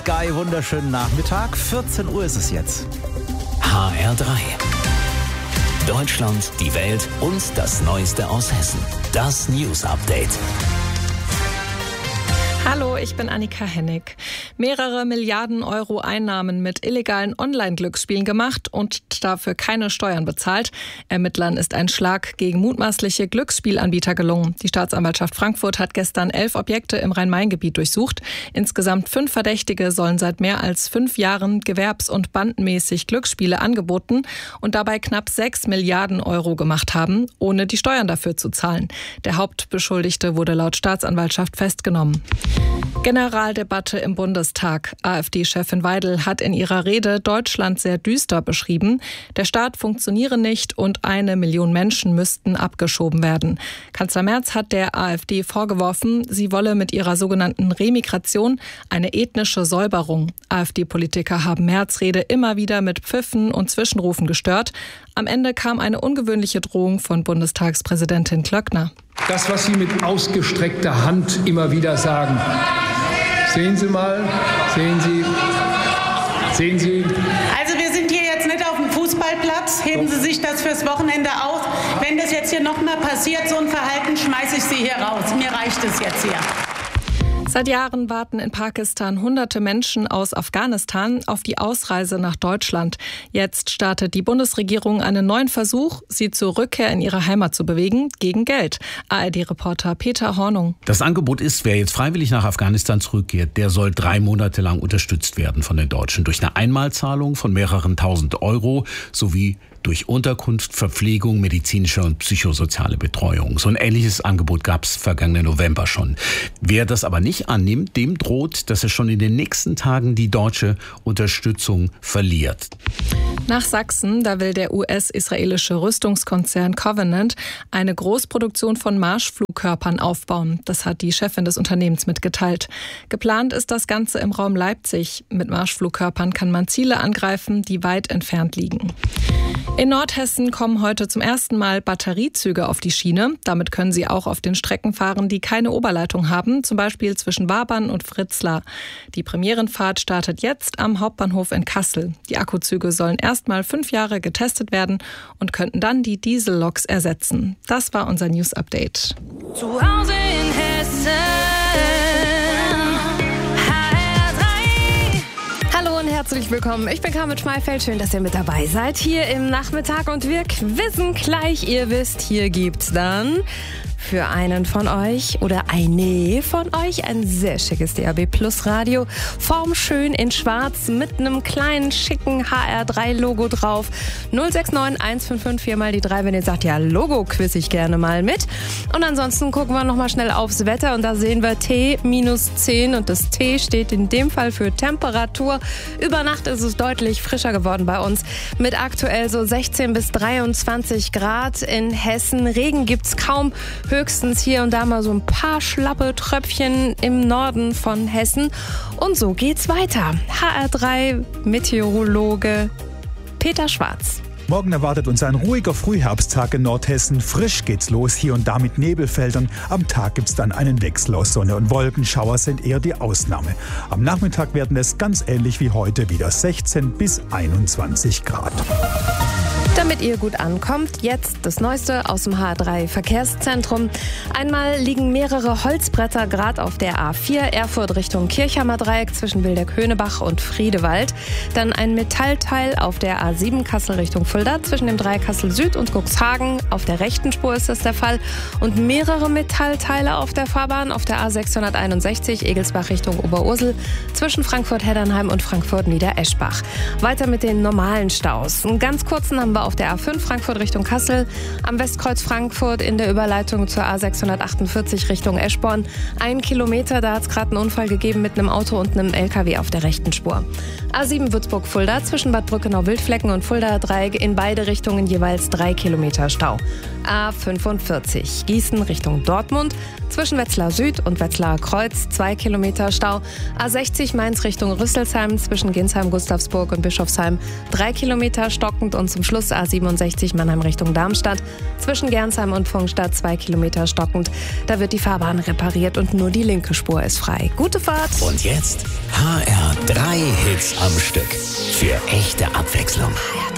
Sky, wunderschönen Nachmittag. 14 Uhr ist es jetzt. HR3. Deutschland, die Welt und das Neueste aus Hessen. Das News Update. Hallo, ich bin Annika Hennig. Mehrere Milliarden Euro Einnahmen mit illegalen Online-Glücksspielen gemacht und dafür keine Steuern bezahlt. Ermittlern ist ein Schlag gegen mutmaßliche Glücksspielanbieter gelungen. Die Staatsanwaltschaft Frankfurt hat gestern 11 Objekte im Rhein-Main-Gebiet durchsucht. Insgesamt 5 Verdächtige sollen seit mehr als 5 Jahren gewerbs- und bandenmäßig Glücksspiele angeboten und dabei knapp 6 Milliarden Euro gemacht haben, ohne die Steuern dafür zu zahlen. Der Hauptbeschuldigte wurde laut Staatsanwaltschaft festgenommen. Generaldebatte im Bundestag. AfD-Chefin Weidel hat in ihrer Rede Deutschland sehr düster beschrieben. Der Staat funktioniere nicht und 1 Million Menschen müssten abgeschoben werden. Kanzler Merz hat der AfD vorgeworfen, sie wolle mit ihrer sogenannten Remigration eine ethnische Säuberung. AfD-Politiker haben Merz' Rede immer wieder mit Pfiffen und Zwischenrufen gestört. Am Ende kam eine ungewöhnliche Drohung von Bundestagspräsidentin Klöckner. Das, was Sie mit ausgestreckter Hand immer wieder sagen. Sehen Sie mal, sehen Sie. Also wir sind hier jetzt nicht auf dem Fußballplatz. Heben Sie sich das fürs Wochenende auf. Wenn das jetzt hier nochmal passiert, so ein Verhalten, schmeiße ich Sie hier raus. Mir reicht es jetzt hier. Seit Jahren warten in Pakistan hunderte Menschen aus Afghanistan auf die Ausreise nach Deutschland. Jetzt startet die Bundesregierung einen neuen Versuch, sie zur Rückkehr in ihre Heimat zu bewegen, gegen Geld. ARD-Reporter Peter Hornung. Das Angebot ist, wer jetzt freiwillig nach Afghanistan zurückkehrt, der soll 3 Monate lang unterstützt werden von den Deutschen durch eine Einmalzahlung von mehreren tausend Euro sowie durch Unterkunft, Verpflegung, medizinische und psychosoziale Betreuung. So ein ähnliches Angebot gab es vergangenen November schon. Wer das aber nicht annimmt, dem droht, dass er schon in den nächsten Tagen die deutsche Unterstützung verliert. Nach Sachsen, da will der US-israelische Rüstungskonzern Covenant eine Großproduktion von Marschflugkörpern aufbauen. Das hat die Chefin des Unternehmens mitgeteilt. Geplant ist das Ganze im Raum Leipzig. Mit Marschflugkörpern kann man Ziele angreifen, die weit entfernt liegen. In Nordhessen kommen heute zum ersten Mal Batteriezüge auf die Schiene. Damit können sie auch auf den Strecken fahren, die keine Oberleitung haben, zum Beispiel zwischen Wabern und Fritzlar. Die Premierenfahrt startet jetzt am Hauptbahnhof in Kassel. Die Akkuzüge sollen erstmal 5 Jahre getestet werden und könnten dann die Dieselloks ersetzen. Das war unser News Update. Zu Hause in Hessen. Herzlich willkommen. Ich bin Carmen Schmeifeld. Schön, dass ihr mit dabei seid hier im Nachmittag. Und wir quizzen gleich. Ihr wisst, hier gibt's dann für einen von euch oder eine von euch ein sehr schickes DAB Plus Radio. Formschön in schwarz mit einem kleinen schicken HR3-Logo drauf. 069 155 4 mal die 3, wenn ihr sagt, ja, Logo quiz ich gerne mal mit. Und ansonsten gucken wir nochmal schnell aufs Wetter und da sehen wir T-10 und das T steht in dem Fall für Temperatur. Über Nacht ist es deutlich frischer geworden bei uns mit aktuell so 16 bis 23 Grad in Hessen. Regen gibt's kaum. Höchstens hier und da mal so ein paar schlappe Tröpfchen im Norden von Hessen. Und so geht's weiter. HR3 Meteorologe Peter Schwarz. Morgen erwartet uns ein ruhiger Frühherbsttag in Nordhessen. Frisch geht's los, hier und da mit Nebelfeldern. Am Tag gibt's dann einen Wechsel aus Sonne und Wolken. Schauer sind eher die Ausnahme. Am Nachmittag werden es ganz ähnlich wie heute wieder 16 bis 21 Grad. Damit ihr gut ankommt, jetzt das Neueste aus dem HR3 Verkehrszentrum. Einmal liegen mehrere Holzbretter gerade auf der A4 Erfurt Richtung Kirchheimer Dreieck zwischen Wildeck-Höhnebach und Friedewald. Dann ein Metallteil auf der A7 Kassel Richtung Fulda zwischen dem Dreieck Kassel Süd und Cuxhagen. Auf der rechten Spur ist das der Fall. Und mehrere Metallteile auf der Fahrbahn auf der A661 Egelsbach Richtung Oberursel zwischen Frankfurt-Heddernheim und Frankfurt-Niedereschbach. Weiter mit den normalen Staus. Einen ganz kurzen haben wir auf der A5 Frankfurt Richtung Kassel, am Westkreuz Frankfurt in der Überleitung zur A648 Richtung Eschborn. 1 Kilometer, da hat es gerade einen Unfall gegeben mit einem Auto und einem LKW auf der rechten Spur. A7 Würzburg-Fulda zwischen Bad Brückenau-Wildflecken und Fulda-Dreieck in beide Richtungen jeweils 3 Kilometer Stau. A45 Gießen Richtung Dortmund zwischen Wetzlar Süd und Wetzlar Kreuz 2 Kilometer Stau. A60 Mainz Richtung Rüsselsheim zwischen Ginsheim, Gustavsburg und Bischofsheim 3 Kilometer stockend und zum Schluss A67 Mannheim Richtung Darmstadt. Zwischen Gernsheim und Pfungstadt 2 Kilometer stockend. Da wird die Fahrbahn repariert und nur die linke Spur ist frei. Gute Fahrt! Und jetzt HR3 Hits am Stück. Für echte Abwechslung.